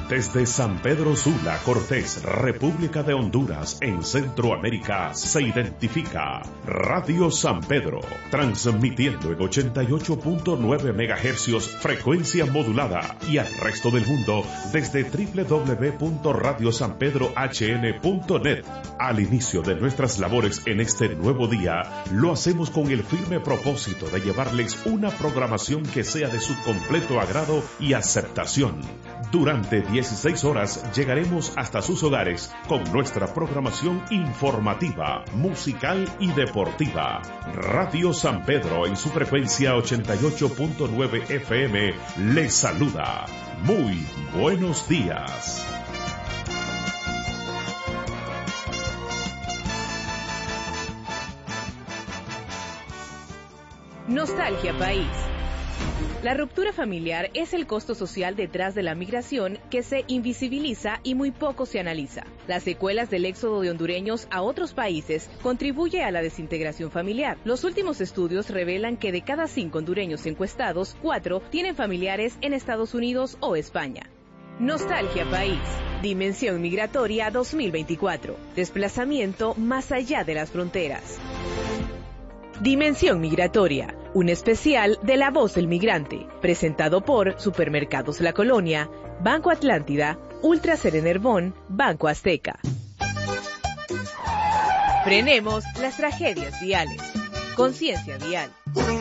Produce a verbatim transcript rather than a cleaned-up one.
Desde San Pedro Sula, Cortés, República de Honduras, en Centroamérica, se identifica Radio San Pedro, transmitiendo en ochenta y ocho punto nueve megahercios, frecuencia modulada, y al resto del mundo desde doble u doble u doble u punto radio san pedro h n punto net. Al inicio de nuestras labores en este nuevo día, lo hacemos con el firme propósito de llevarles una programación que sea de su completo agrado y aceptación. Durante dieciséis horas llegaremos hasta sus hogares con nuestra programación informativa, musical y deportiva. Radio San Pedro en su frecuencia ochenta y ocho punto nueve F M les saluda. Muy buenos días. Nostalgia País. La ruptura familiar es el costo social detrás de la migración que se invisibiliza y muy poco se analiza. Las secuelas del éxodo de hondureños a otros países contribuye a la desintegración familiar. Los últimos estudios revelan que de cada cinco hondureños encuestados, cuatro tienen familiares en Estados Unidos o España. Nostalgia País. Dimensión Migratoria dos mil veinticuatro. Desplazamiento más allá de las fronteras. Dimensión Migratoria, un especial de La Voz del Migrante, presentado por Supermercados La Colonia, Banco Atlántida, Ultra Serenervón, Banco Azteca. Frenemos las tragedias viales. Conciencia vial.